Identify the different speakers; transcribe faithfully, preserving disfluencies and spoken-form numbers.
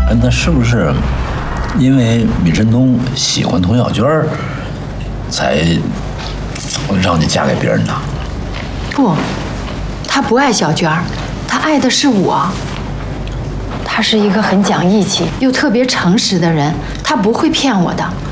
Speaker 1: 那是不是因为闵振东喜欢童小娟儿，才让你嫁给别人呢？
Speaker 2: 不，他不爱小娟儿，他爱的是我。他是一个很讲义气又特别诚实的人，他不会骗我的。